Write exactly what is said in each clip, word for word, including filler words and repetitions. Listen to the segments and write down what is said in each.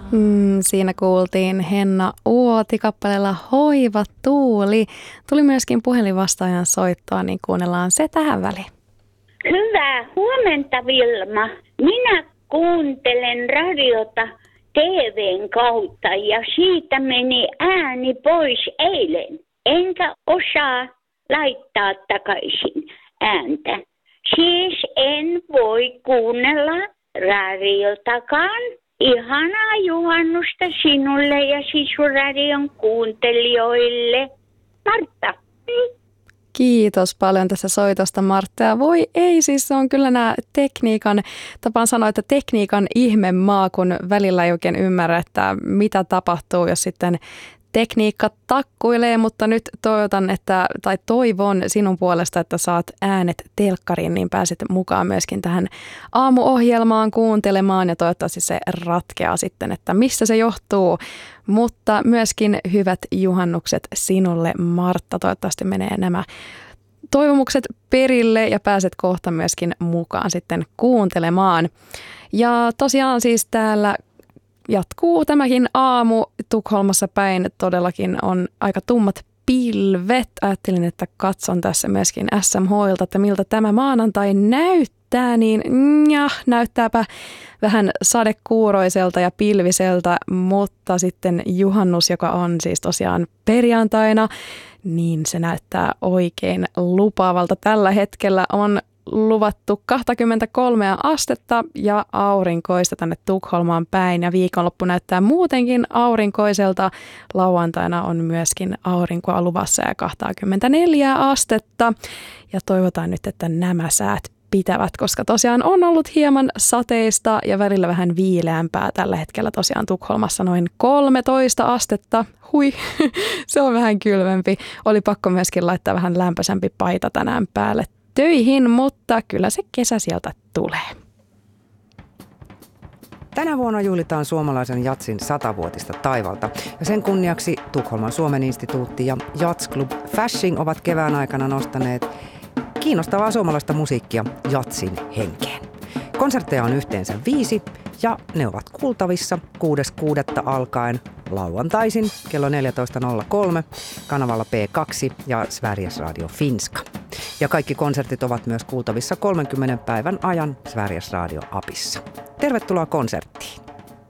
Mm, siinä kuultiin Henna Uoti kappaleella Hoiva Tuuli. Tuli myöskin puhelinvastaajan soittoa, niin kuunnellaan se tähän väliin. Hyvää huomenta, Vilma. Minä kuuntelen radiota T V:n kautta ja siitä meni ääni pois eilen. Enkä osaa laittaa takaisin ääntä. Siis en voi kuunnella radiotakaan. Ihanaa juhannusta sinulle ja Sisuradion kuuntelijoille. Martta. Kiitos paljon tässä soitosta, Martta. Ja voi ei, siis se on kyllä nämä tekniikan, tapaan sanoa, että tekniikan ihmemaa, kun välillä ei oikein ymmärrä, että mitä tapahtuu, jos sitten tekniikka takkuilee, mutta nyt toivotan, että, tai toivon sinun puolesta, että saat äänet telkkariin, niin pääset mukaan myöskin tähän aamuohjelmaan kuuntelemaan ja toivottavasti se ratkeaa sitten, että mistä se johtuu. Mutta myöskin hyvät juhannukset sinulle, Martta. Toivottavasti menee nämä toivomukset perille ja pääset kohta myöskin mukaan sitten kuuntelemaan. Ja tosiaan siis täällä jatkuu tämäkin aamu Tukholmassa päin. Todellakin on aika tummat pilvet. Ajattelin, että katson tässä myöskin S M H:lta, että miltä tämä maanantai näyttää. Niin ja, näyttääpä vähän sadekuuroiselta ja pilviseltä, mutta sitten juhannus, joka on siis tosiaan perjantaina, niin se näyttää oikein lupaavalta. Tällä hetkellä on luvattu kaksikymmentäkolme astetta ja aurinkoista tänne Tukholmaan päin ja viikonloppu näyttää muutenkin aurinkoiselta. Lauantaina on myöskin aurinkoa luvassa ja kaksikymmentäneljä astetta ja toivotaan nyt, että nämä säät pitävät, koska tosiaan on ollut hieman sateista ja välillä vähän viileämpää tällä hetkellä tosiaan Tukholmassa noin kolmetoista astetta. Hui, se on vähän kylmempi. Oli pakko myöskin laittaa vähän lämpöisempi paita tänään päälle töihin, mutta kyllä se kesä sieltä tulee. Tänä vuonna juhlitaan suomalaisen jatsin satavuotista taivalta ja sen kunniaksi Tukholman Suomen instituutti ja Jats Club Fasching ovat kevään aikana nostaneet kiinnostavaa suomalaista musiikkia jatsin henkeen. Konsertteja on yhteensä viisi ja ne ovat kuultavissa kuudes kuudetta alkaen lauantaisin kello neljätoista nolla kolme kanavalla P kaksi ja Sveriges Radio Finska. Ja kaikki konsertit ovat myös kuultavissa kolmenkymmenen päivän ajan Sveriges Radio appissa. Tervetuloa konserttiin!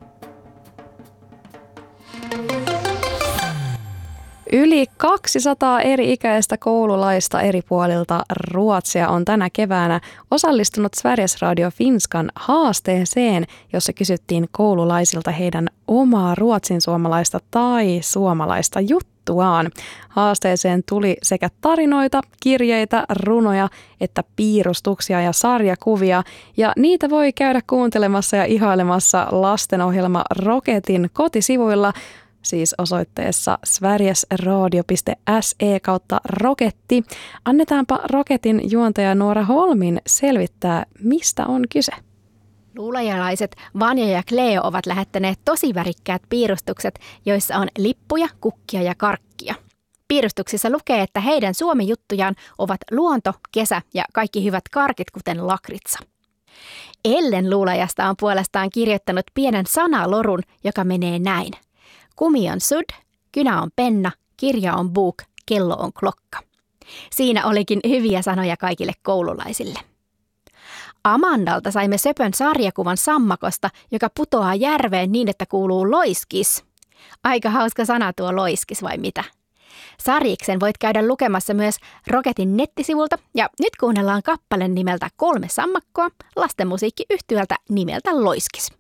Yli kaksisataa eri-ikäistä koululaista eri puolilta Ruotsia on tänä keväänä osallistunut Sveriges Radio Finskan haasteeseen, jossa kysyttiin koululaisilta heidän omaa ruotsinsuomalaista tai suomalaista juttuaan. Haasteeseen tuli sekä tarinoita, kirjeitä, runoja että piirustuksia ja sarjakuvia, ja niitä voi käydä kuuntelemassa ja ihailemassa lastenohjelma Roketin kotisivuilla, siis osoitteessa sverigesradio piste se kautta roketti. Annetaanpa Roketin juontaja Noora Holmin selvittää, mistä on kyse. Luulajalaiset Vanja ja Cleo ovat lähettäneet tosi värikkäät piirustukset, joissa on lippuja, kukkia ja karkkia. Piirustuksissa lukee, että heidän suomi-juttujaan ovat luonto, kesä ja kaikki hyvät karkit, kuten lakritsa. Ellen Luulajasta on puolestaan kirjoittanut pienen sanalorun, joka menee näin. Kumi on sud, kynä on penna, kirja on buk, kello on klokka. Siinä olikin hyviä sanoja kaikille koululaisille. Amandalta saimme söpön sarjakuvan sammakosta, joka putoaa järveen niin, että kuuluu loiskis. Aika hauska sana tuo loiskis vai mitä? Sarjiksen voit käydä lukemassa myös Roketin nettisivulta ja nyt kuunnellaan kappale nimeltä Kolme sammakkoa lastenmusiikkiyhtyöltä nimeltä Loiskis.